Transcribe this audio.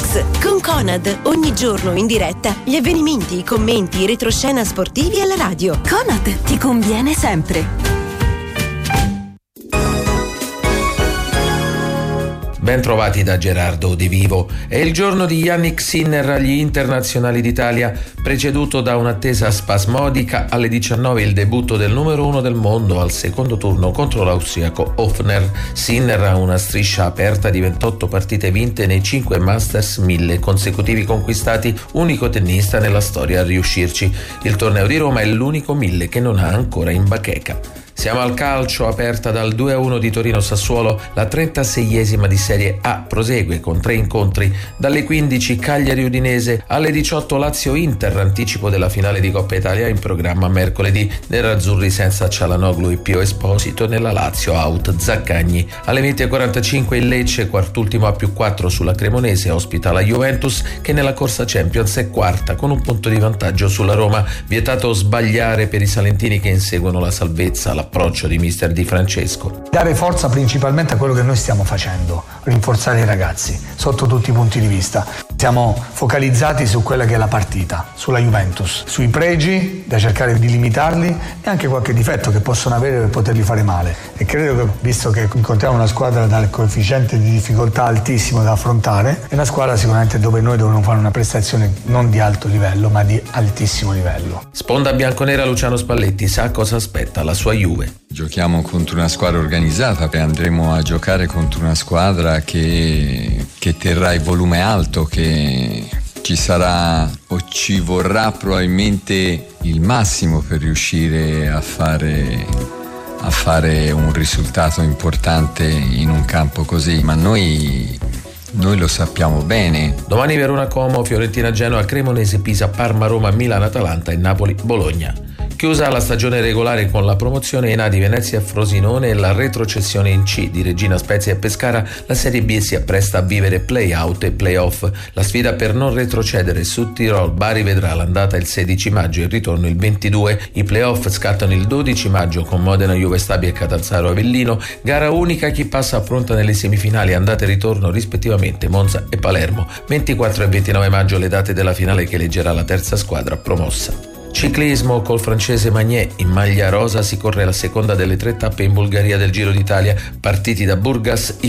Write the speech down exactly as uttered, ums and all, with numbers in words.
Yannick con Conad. Ogni giorno in diretta gli avvenimenti, i commenti, i retroscena sportivi alla radio. Conad ti conviene sempre. Ben trovati da Gerardo De Vivo. È il giorno di Yannick Sinner agli internazionali d'Italia, preceduto da un'attesa spasmodica. Alle diciannove il debutto del numero uno del mondo al secondo turno contro l'austriaco Hofner. Sinner ha una striscia aperta di ventotto partite vinte nei cinque Masters mille consecutivi conquistati, unico tennista nella storia a riuscirci. Il torneo di Roma è l'unico mille che non ha ancora in bacheca. Siamo al calcio, aperta dal due a uno di Torino-Sassuolo, la trentaseiesima di Serie A prosegue con tre incontri. Dalle quindici Cagliari-Udinese, alle diciotto Lazio-Inter, anticipo della finale di Coppa Italia in programma mercoledì. Nerazzurri senza Cialanoglu e Pio Esposito, nella Lazio out Zaccagni. Alle venti e quarantacinque il Lecce, quartultimo a più quattro sulla Cremonese, ospita la Juventus che nella corsa Champions è quarta con un punto di vantaggio sulla Roma. Vietato sbagliare per i salentini che inseguono la salvezza, la approccio di mister Di Francesco. Dare forza principalmente a quello che noi stiamo facendo, rinforzare i ragazzi sotto tutti i punti di vista. Siamo focalizzati su quella che è la partita, sulla Juventus, sui pregi da cercare di limitarli e anche qualche difetto che possono avere per poterli fare male. E credo che, visto che incontriamo una squadra dal coefficiente di difficoltà altissimo da affrontare, è una squadra sicuramente dove noi dovremmo fare una prestazione non di alto livello ma di altissimo livello. Sponda bianconera Luciano Spalletti sa cosa aspetta la sua Juve. Giochiamo contro una squadra organizzata e andremo a giocare contro una squadra che, che terrà il volume alto, che ci sarà o ci vorrà probabilmente il massimo per riuscire a fare, a fare un risultato importante in un campo così, ma noi... Noi lo sappiamo bene. Domani Verona Como, Fiorentina Genoa, Cremonese Pisa, Parma Roma, Milano Atalanta e Napoli Bologna. Chiusa la stagione regolare con la promozione in A di Venezia e Frosinone e la retrocessione in C di Regina Spezia e Pescara, la Serie B si appresta a vivere play-out e play-off. La sfida per non retrocedere su Tirol Bari vedrà l'andata il sedici maggio e il ritorno il ventidue. I play-off scattano il dodici maggio con Modena, Juve Stabia e Catanzaro Avellino. Gara unica, chi passa affronta nelle semifinali andata e ritorno rispettivamente Monza e Palermo. ventiquattro e ventinove maggio le date della finale che eleggerà la terza squadra promossa. Ciclismo, col francese Magnier in maglia rosa si corre la seconda delle tre tappe in Bulgaria del Giro d'Italia, partiti da Burgas.